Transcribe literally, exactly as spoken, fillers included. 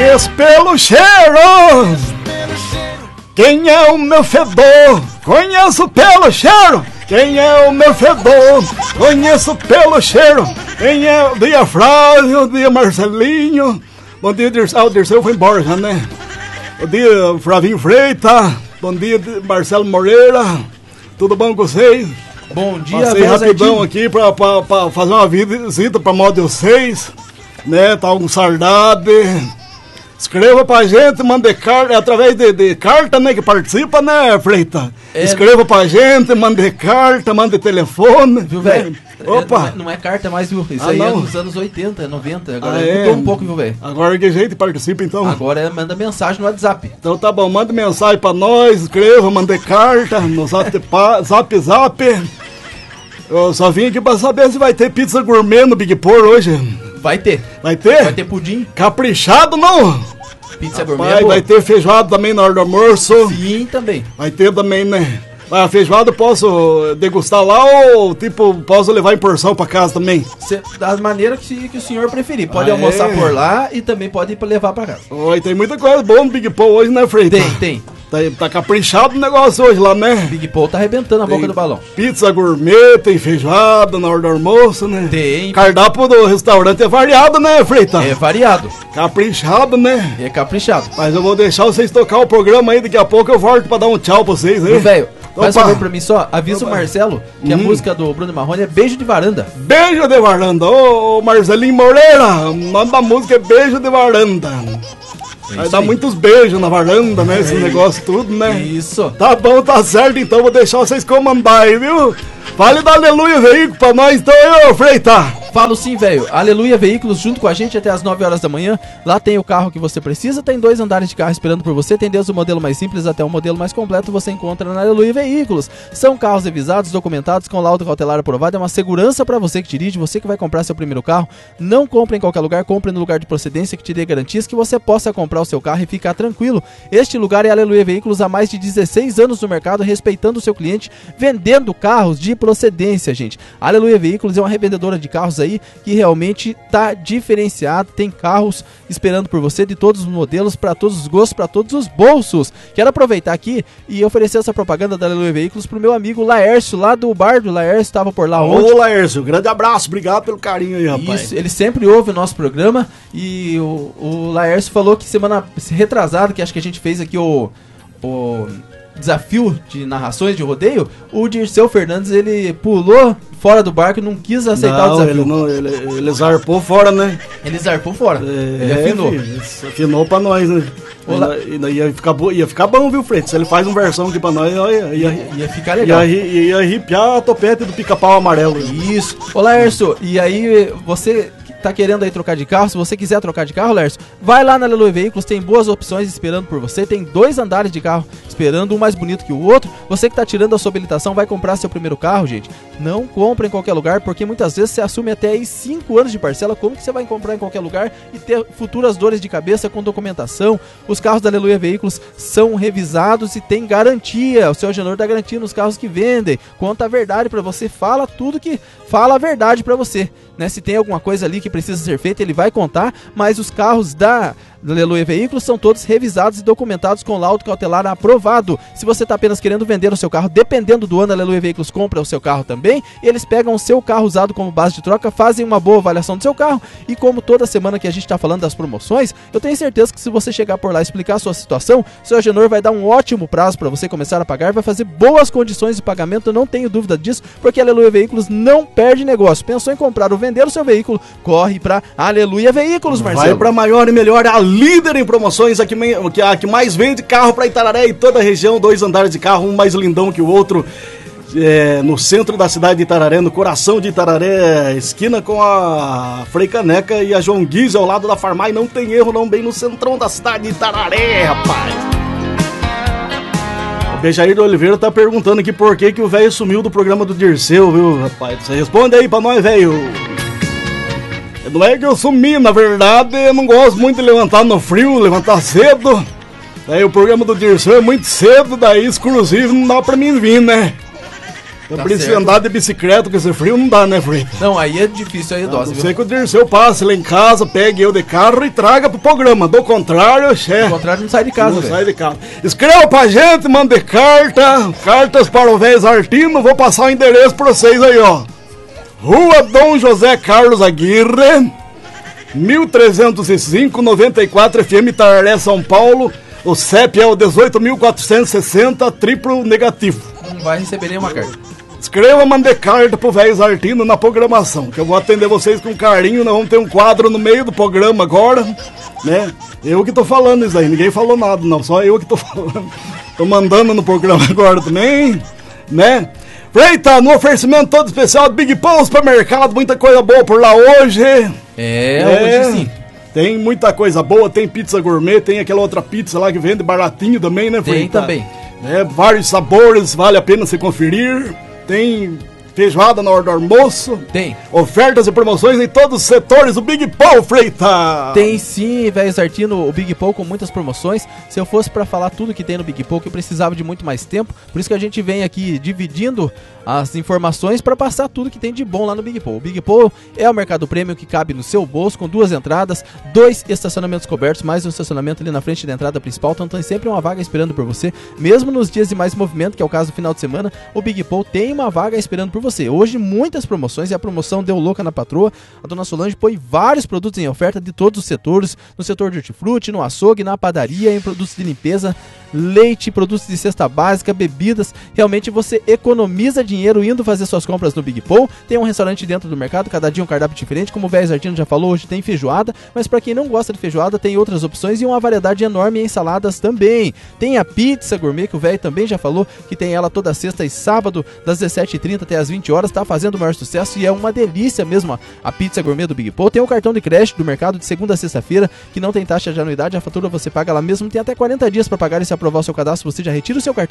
Conheço pelo cheiro. Quem é o meu fedor? Conheço pelo cheiro. Quem é o meu fedor? Conheço pelo cheiro. Quem é o dia Flávio, o dia Marcelinho. Bom dia, Dirceu. Ah, o Dirceu foi embora já, né? Bom dia, Flavinho Freitas. Bom dia, Marcelo Moreira. Tudo bom com vocês? Bom dia, passei rapidão aqui pra, pra, pra fazer uma visita pra Módulo seis, né? Tá com saudade. Escreva pra gente, mande carta, através de, de carta, né, que participa, né, Freita? É... Escreva pra gente, mande carta, mande telefone. Viu, velho? Né? Opa! Não é, não é carta mais, viu? Isso ah, aí não. É dos anos oitenta, noventa, agora ah, mudou é? um pouco, viu, velho? Agora que jeito participa, então? Agora é, manda mensagem no WhatsApp. Então tá bom, manda mensagem pra nós, escreva, mande carta, no zap, zap, zap. Eu só vim aqui pra saber se vai ter pizza gourmet no Big Por hoje. Vai ter. Vai ter? Vai ter pudim. Caprichado, não? Pizza Rapaz, gourmet. Vai ter feijoada também na hora do almoço. Sim, também. Vai ter também, né? A feijoada eu posso degustar lá ou, tipo, posso levar em porção pra casa também? Cê, das maneiras que, que o senhor preferir. Pode ah, almoçar é? por lá e também pode ir levar pra casa. Oi, tem muita coisa boa no Big Paul hoje, né, Freita? Tem, tem. Tá, tá caprichado o negócio hoje lá, né? Big Paul tá arrebentando a tem boca do balão. Pizza gourmet, tem feijoada na hora do almoço, né? Tem. Cardápio do restaurante é variado, né, Freita? É variado. Caprichado, né? É caprichado. Mas eu vou deixar vocês tocar o programa aí, daqui a pouco eu volto pra dar um tchau pra vocês aí. Velho, faz um favor pra mim só, avisa Opa. o Marcelo que hum. a música do Bruno Marrone é Beijo de Varanda. Beijo de Varanda. Ô, ô Marcelinho Moreira, o nome da música é Beijo de Varanda. É Vai dar aí. Muitos beijos na varanda, né? Esse negócio tudo, né? Isso. Tá bom, tá certo, então vou deixar vocês comandar aí, viu? Fale da Aleluia Veículo pra nós, então, eu, Freita. Falo sim, velho. Aleluia Veículos junto com a gente até as nove horas da manhã. Lá tem o carro que você precisa, tem dois andares de carro esperando por você. Tem desde o modelo mais simples até o modelo mais completo, você encontra na Aleluia Veículos. São carros revisados, documentados, com laudo cautelar aprovado. É uma segurança pra você que dirige, você que vai comprar seu primeiro carro. Não compre em qualquer lugar, compre no lugar de procedência que te dê garantias que você possa comprar o seu carro e ficar tranquilo. Este lugar é Aleluia Veículos há mais de dezesseis anos no mercado, respeitando o seu cliente, vendendo carros de procedência, gente. A Aleluia Veículos é uma revendedora de carros aí que realmente tá diferenciado, tem carros esperando por você de todos os modelos, para todos os gostos, para todos os bolsos. Quero aproveitar aqui e oferecer essa propaganda da Aleluia Veículos pro meu amigo Laércio, lá do bar do Laércio, estava por lá ontem. Ô Laércio, grande abraço, obrigado pelo carinho aí, rapaz. Isso, ele sempre ouve o nosso programa e o, o Laércio falou que semana retrasada, que acho que a gente fez aqui o... o desafio de narrações de rodeio, o Dirceu Fernandes, ele pulou fora do barco e não quis aceitar não, o desafio. Ele, não, ele, ele zarpou fora, né? Ele zarpou fora. É, ele afinou. Filho, afinou pra nós, né? Olá. Ia, ia, ficar, ia ficar bom, viu, Freitas? Se ele faz uma versão aqui pra nós, ia, ia, ia, ia ficar legal. Ia, ia, ia arrepiar a topete do pica-pau amarelo. Isso. Ô, Laércio, e aí você tá querendo aí trocar de carro? Se você quiser trocar de carro, Laércio, vai lá na Aleluia Veículos, tem boas opções esperando por você, tem dois andares de carro esperando, um mais bonito que o outro. Você que tá tirando a sua habilitação, vai comprar seu primeiro carro, gente, não compra em qualquer lugar, porque muitas vezes você assume até aí cinco anos de parcela. Como que você vai comprar em qualquer lugar e ter futuras dores de cabeça com documentação? Os carros da Aleluia Veículos são revisados e tem garantia, o seu Agenor dá garantia nos carros que vendem, conta a verdade pra você, fala tudo que fala a verdade pra você, né? Se tem alguma coisa ali que precisa ser feita, ele vai contar, mas os carros da Aleluia Veículos são todos revisados e documentados com laudo cautelar aprovado. Se você está apenas querendo vender o seu carro, dependendo do ano, a Aleluia Veículos compra o seu carro também. Eles pegam o seu carro usado como base de troca, fazem uma boa avaliação do seu carro. E como toda semana que a gente está falando das promoções, eu tenho certeza que se você chegar por lá e explicar a sua situação, seu Agenor vai dar um ótimo prazo para você começar a pagar, vai fazer boas condições de pagamento, eu não tenho dúvida disso, porque a Aleluia Veículos não perde negócio. Pensou em comprar ou vender o seu veículo, corre para Aleluia Veículos, Marcelo. Vai para maior e melhor, a líder em promoções, a que, que, a que mais vende carro para Itararé e toda a região, dois andares de carro, um mais lindão que o outro, é, no centro da cidade de Itararé, no coração de Itararé, esquina com a Frei Caneca e a João Guiz ao lado da Farmai, não tem erro não, bem no centrão da cidade de Itararé, rapaz. O Bejair de Oliveira tá perguntando aqui por que que o velho sumiu do programa do Dirceu, viu, rapaz? Você responde aí pra nós, velho. Não é que eu sumi, na verdade, eu não gosto muito de levantar no frio, levantar cedo. Daí o programa do Dirceu é muito cedo, daí exclusivo não dá pra mim vir, né? Eu Tá preciso certo. andar de bicicleta, porque esse frio não dá, né, Freitas? Não, aí é difícil aí a dose, Não viu? sei que o Dirceu passe lá em casa, pegue eu de carro e traga pro programa. Do contrário, chefe. Do contrário, não sai de casa, Não velho. sai de casa. Escreva pra gente, mande carta. Cartas para o Véis Artino. Vou passar o endereço pra vocês aí, ó. Rua Dom José Carlos Aguirre, mil trezentos e cinco, noventa e quatro F M, Itararé, São Paulo. O C E P é o dezoito mil quatrocentos e sessenta, triplo negativo. Não vai receber nenhuma carta. Escreva, mande carta pro Véis Artino na programação, que eu vou atender vocês com carinho. Nós vamos ter um quadro no meio do programa agora, né? Eu que tô falando isso aí, ninguém falou nada não, só eu que tô falando. Tô mandando no programa agora também, né? Freita, no oferecimento todo especial do Big Pão Supermercado, muita coisa boa por lá hoje. É, É. hoje sim. Tem muita coisa boa, tem pizza gourmet, tem aquela outra pizza lá que vende baratinho também, né, Tem Freita? também. É, vários sabores, vale a pena se conferir. Tem feijoada na hora do almoço. Tem. Ofertas e promoções em todos os setores do Big Pão, Freita. Tem sim, velho Artino, o Big Paul com muitas promoções. Se eu fosse pra falar tudo que tem no Big Paul, que eu precisava de muito mais tempo, por isso que a gente vem aqui dividindo as informações pra passar tudo que tem de bom lá no Big Paul. O Big Paul é o mercado premium que cabe no seu bolso, com duas entradas, dois estacionamentos cobertos, mais um estacionamento ali na frente da entrada principal, então tem sempre uma vaga esperando por você, mesmo nos dias de mais movimento, que é o caso do final de semana. O Big Paul tem uma vaga esperando por você. Hoje muitas promoções, e a promoção deu louca na patroa. A dona Solange põe vários produtos em oferta de todos os setores, no setor de hortifruti, no açougue, na padaria, em produtos de limpeza, leite, produtos de cesta básica, bebidas. Realmente você economiza dinheiro indo fazer suas compras no Big Paul. Tem um restaurante dentro do mercado, cada dia um cardápio diferente, como o Véis Artino já falou, hoje tem feijoada, mas para quem não gosta de feijoada, tem outras opções e uma variedade enorme em saladas também. Tem a pizza gourmet, que o velho também já falou, que tem ela toda sexta e sábado, das dezessete e trinta até as vinte horas, tá fazendo o maior sucesso e é uma delícia mesmo a pizza gourmet do Big Paul. Tem o cartão de crédito do mercado de segunda a sexta-feira, que não tem taxa de anuidade, a fatura você paga lá mesmo, tem até quarenta dias para pagar e se aprovar o seu cadastro, você já retira o seu cartão